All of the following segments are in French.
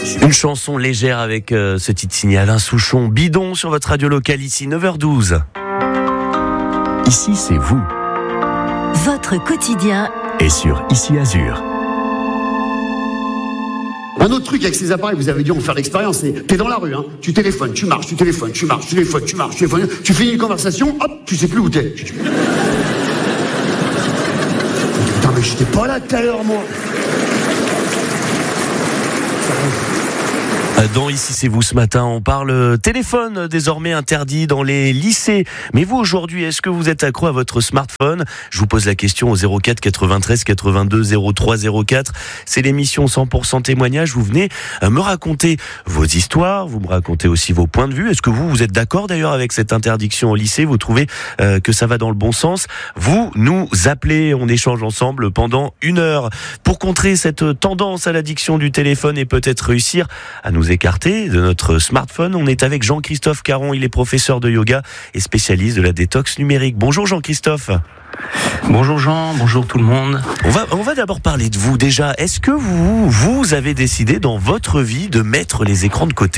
Une chanson légère avec ce titre signé Alain Souchon, Bidon sur votre radio locale ici, 9h12. Ici, c'est vous. Votre quotidien Et sur Ici Azur. Un autre truc avec ces appareils, vous avez dû en faire l'expérience, c'est t'es dans la rue, tu téléphones, tu marches, tu téléphones, tu finis une conversation, hop, tu sais plus où t'es. Putain, mais j'étais pas là tout à l'heure, moi. Dans Ici c'est vous ce matin, on parle téléphone désormais interdit dans les lycées. Mais vous aujourd'hui, est-ce que vous êtes accro à votre smartphone ? Je vous pose la question au 04 93 82 03 04. C'est l'émission 100% témoignage. Vous venez me raconter vos histoires, vous me racontez aussi vos points de vue. Est-ce que vous êtes d'accord d'ailleurs avec cette interdiction au lycée ? Vous trouvez que ça va dans le bon sens ? Vous nous appelez, on échange ensemble pendant 1 heure pour contrer cette tendance à l'addiction du téléphone et peut-être réussir à nous écarter de notre smartphone. On est avec Jean-Christophe Caron, il est professeur de yoga et spécialiste de la détox numérique. Bonjour Jean-Christophe. Bonjour Jean, bonjour tout le monde. On va d'abord parler de vous déjà. Est-ce que vous avez décidé dans votre vie de mettre les écrans de côté ?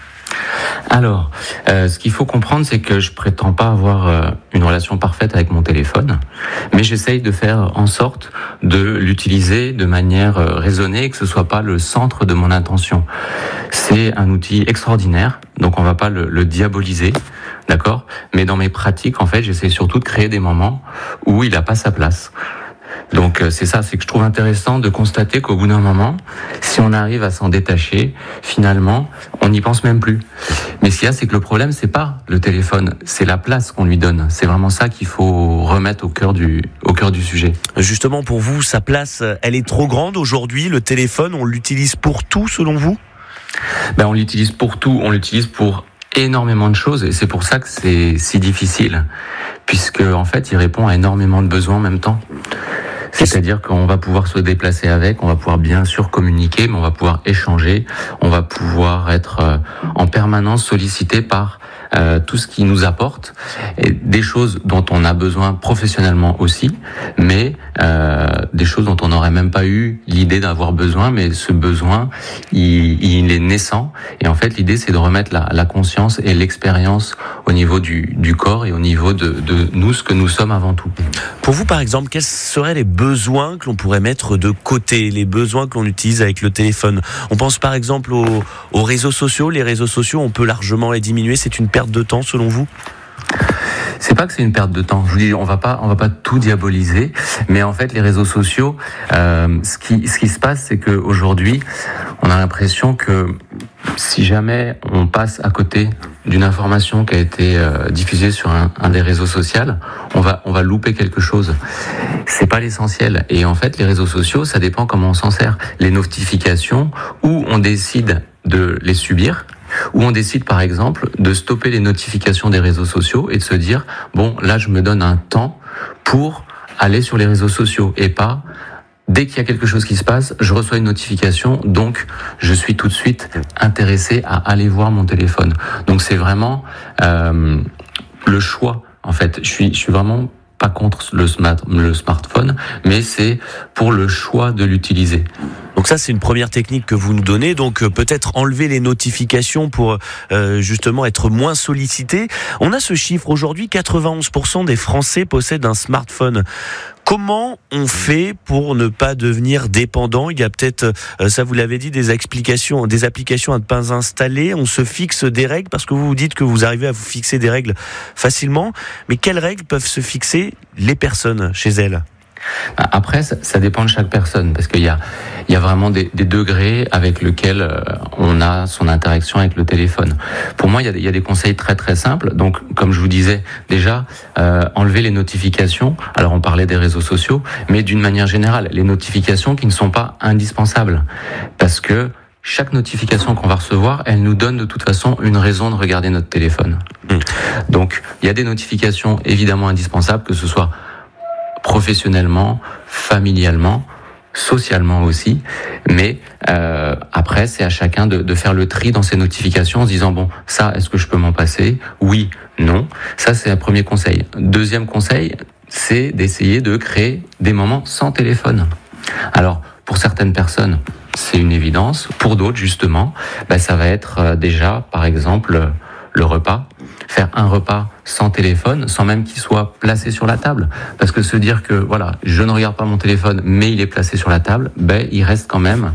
Alors, ce qu'il faut comprendre, c'est que je prétends pas avoir une relation parfaite avec mon téléphone, mais j'essaye de faire en sorte de l'utiliser de manière raisonnée et que ce soit pas le centre de mon attention. C'est un outil extraordinaire, donc on va pas le diaboliser, d'accord ? Mais dans mes pratiques, en fait, j'essaie surtout de créer des moments où il a pas sa place. Donc c'est ça, c'est que je trouve intéressant de constater qu'au bout d'un moment, si on arrive à s'en détacher, finalement, on n'y pense même plus. Mais ce qu'il y a, c'est que le problème, c'est pas le téléphone, c'est la place qu'on lui donne. C'est vraiment ça qu'il faut remettre au cœur du sujet. Justement, pour vous, sa place, elle est trop grande aujourd'hui. Le téléphone, on l'utilise pour tout, selon vous ? On l'utilise pour tout, on l'utilise pour énormément de choses et c'est pour ça que c'est si difficile, puisque en fait, il répond à énormément de besoins en même temps. C'est-à-dire qu'on va pouvoir se déplacer avec, on va pouvoir bien sûr communiquer, mais on va pouvoir échanger, on va pouvoir être en permanence sollicité par tout ce qui nous apporte, et des choses dont on a besoin professionnellement aussi, mais des choses dont on n'aurait même pas eu l'idée d'avoir besoin, mais ce besoin, il est naissant, et en fait l'idée c'est de remettre la conscience et l'expérience au niveau du corps et au niveau de nous, ce que nous sommes avant tout. Pour vous par exemple, quels seraient les besoins que l'on pourrait mettre de côté, les besoins que l'on utilise avec le téléphone ? On pense par exemple aux réseaux sociaux. Les réseaux sociaux, on peut largement les diminuer. C'est une perte de temps selon vous ? C'est pas que c'est une perte de temps. Je vous dis, on va pas tout diaboliser, mais en fait, les réseaux sociaux, ce qui se passe, c'est que aujourd'hui, on a l'impression que si jamais on passe à côté d'une information qui a été diffusée sur un des réseaux sociaux, on va louper quelque chose. C'est pas l'essentiel. Et en fait, les réseaux sociaux, ça dépend comment on s'en sert. Les notifications, où on décide de les subir, où on décide par exemple de stopper les notifications des réseaux sociaux et de se dire bon là je me donne un temps pour aller sur les réseaux sociaux et pas dès qu'il y a quelque chose qui se passe, je reçois une notification, donc je suis tout de suite intéressé à aller voir mon téléphone. Donc c'est vraiment le choix en fait. Je suis vraiment pas contre le smartphone, mais c'est pour le choix de l'utiliser. Donc ça, c'est une première technique que vous nous donnez. Donc peut-être enlever les notifications pour justement être moins sollicité. On a ce chiffre aujourd'hui, 91% des Français possèdent un smartphone. Comment on fait pour ne pas devenir dépendant ? Il y a peut-être, ça vous l'avez dit, des applications à ne pas installer. On se fixe des règles parce que vous vous dites que vous arrivez à vous fixer des règles facilement. Mais quelles règles peuvent se fixer les personnes chez elles ? Après, ça dépend de chaque personne, parce qu'il y a vraiment des degrés avec lesquels on a son interaction avec le téléphone. Pour moi, il y a des conseils très très simples. Donc, comme je vous disais, déjà, enlever les notifications. Alors, on parlait des réseaux sociaux, mais d'une manière générale, les notifications qui ne sont pas indispensables, parce que chaque notification qu'on va recevoir, elle nous donne de toute façon une raison de regarder notre téléphone. Donc, il y a des notifications évidemment indispensables, que ce soit professionnellement, familialement, socialement aussi, mais après c'est à chacun de faire le tri dans ses notifications en se disant bon, ça est-ce que je peux m'en passer ? Oui, non. Ça c'est un premier conseil. Deuxième conseil, c'est d'essayer de créer des moments sans téléphone. Alors pour certaines personnes, c'est une évidence. Pour d'autres, justement, ça va être déjà, par exemple, le repas. Faire un repas sans téléphone, sans même qu'il soit placé sur la table. Parce que se dire que, voilà, je ne regarde pas mon téléphone, mais il est placé sur la table, il reste quand même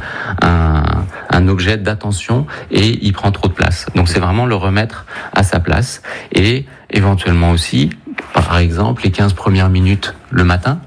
un objet d'attention et il prend trop de place. Donc c'est vraiment le remettre à sa place. Et éventuellement aussi, par exemple, les 15 premières minutes le matin,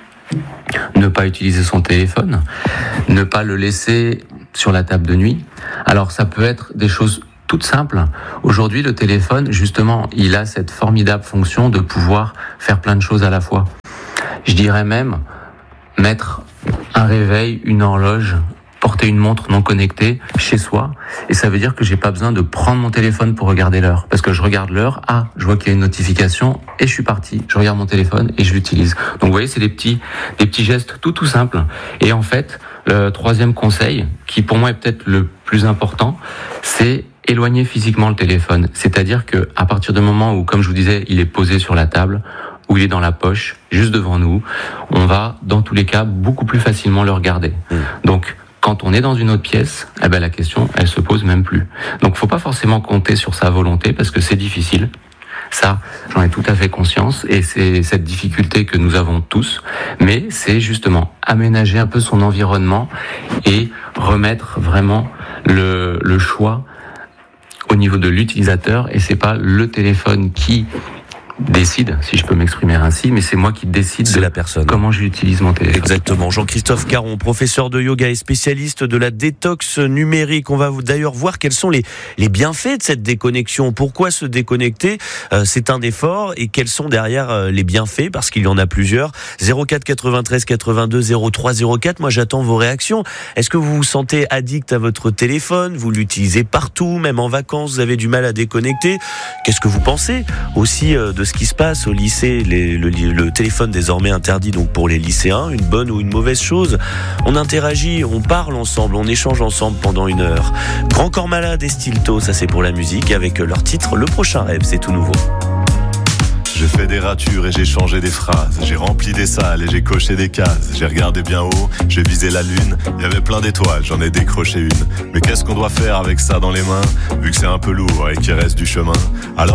ne pas utiliser son téléphone, ne pas le laisser sur la table de nuit. Alors ça peut être des choses toutes simples. Aujourd'hui, le téléphone, justement, il a cette formidable fonction de pouvoir faire plein de choses à la fois. Je dirais même mettre un réveil, une horloge, porter une montre non connectée chez soi. Et ça veut dire que j'ai pas besoin de prendre mon téléphone pour regarder l'heure. Parce que je regarde l'heure, je vois qu'il y a une notification et je suis parti. Je regarde mon téléphone et je l'utilise. Donc vous voyez, c'est des petits gestes tout simples. Et en fait, le troisième conseil, qui pour moi est peut-être le plus important, c'est éloigner physiquement le téléphone. C'est-à-dire que à partir du moment où, comme je vous disais, il est posé sur la table, ou il est dans la poche, juste devant nous, on va, dans tous les cas, beaucoup plus facilement le regarder. Donc, quand on est dans une autre pièce, la question, elle se pose même plus. Donc, faut pas forcément compter sur sa volonté, parce que c'est difficile. Ça, j'en ai tout à fait conscience, et c'est cette difficulté que nous avons tous, mais c'est justement aménager un peu son environnement et remettre vraiment le choix au niveau de l'utilisateur, et c'est pas le téléphone qui décide, si je peux m'exprimer ainsi, mais c'est moi qui décide de la personne. Comment j'utilise mon téléphone. Exactement. Jean-Christophe Caron, professeur de yoga et spécialiste de la détox numérique. On va d'ailleurs voir quels sont les bienfaits de cette déconnexion. Pourquoi se déconnecter, c'est un effort, et quels sont derrière les bienfaits, parce qu'il y en a plusieurs. 04 93 82 03 04. Moi, j'attends vos réactions. Est-ce que vous vous sentez addict à votre téléphone? Vous l'utilisez partout, même en vacances, vous avez du mal à déconnecter? Qu'est-ce que vous pensez aussi de ce qui se passe au lycée? Le téléphone désormais interdit donc pour les lycéens, une bonne ou une mauvaise chose? On interagit, on parle ensemble, on échange ensemble pendant 1 heure. Grand Corps Malade et Stilto, ça c'est pour la musique, avec leur titre Le Prochain Rêve, c'est tout nouveau. J'ai fait des ratures et j'ai changé des phrases. J'ai rempli des salles et j'ai coché des cases. J'ai regardé bien haut, j'ai visé la lune. Il y avait plein d'étoiles, j'en ai décroché une. Mais qu'est-ce qu'on doit faire avec ça dans les mains, vu que c'est un peu lourd et qu'il reste du chemin? Alors